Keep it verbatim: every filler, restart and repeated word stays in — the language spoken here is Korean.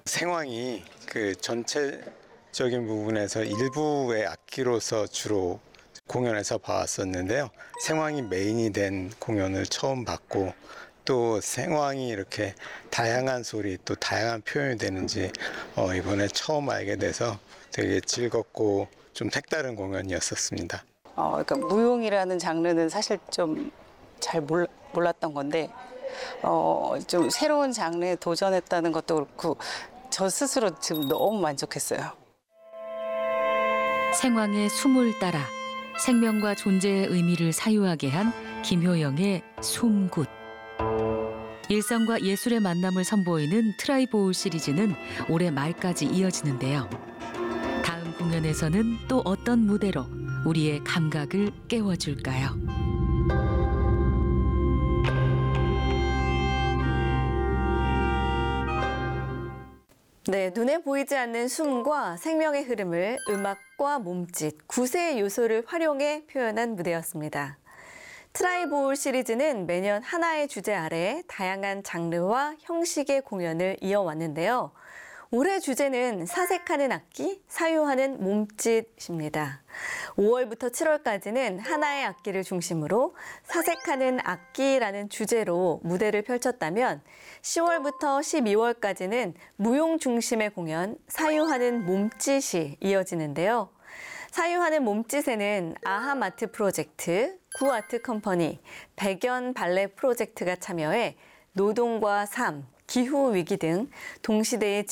생황이 그 전체적인 부분에서 일부의 악기로서 주로 공연에서 봐왔었는데요. 생황이 메인이 된 공연을 처음 봤고, 또 생황이 이렇게 다양한 소리, 또 다양한 표현이 되는지 어, 이번에 처음 알게 돼서 되게 즐겁고 좀 색다른 공연이었었습니다. 어, 그러니까 무용이라는 장르는 사실 좀 잘 몰랐던 건데, 어, 좀 새로운 장르에 도전했다는 것도 그렇고, 저 스스로 지금 너무 만족했어요. 생황의 숨을 따라 생명과 존재의 의미를 사유하게 한 김효영의 숨굿. 일상과 예술의 만남을 선보이는 트라이보울 시리즈는 올해 말까지 이어지는데요. 다음 공연에서는 또 어떤 무대로 우리의 감각을 깨워줄까요? 네, 눈에 보이지 않는 숨과 생명의 흐름을 음악과 몸짓, 구세의 요소를 활용해 표현한 무대였습니다. 트라이보울 시리즈는 매년 하나의 주제 아래 다양한 장르와 형식의 공연을 이어왔는데요. 올해 주제는 사색하는 악기, 사유하는 몸짓입니다. 오월부터 칠월까지는 하나의 악기를 중심으로 사색하는 악기라는 주제로 무대를 펼쳤다면 시월부터 십이월까지는 무용 중심의 공연, 사유하는 몸짓이 이어지는데요. 사유하는 몸짓에는 아하마트 프로젝트, 구아트 컴퍼니, 백연 발레 프로젝트가 참여해 노동과 삶, 기후 위기 등 동시대의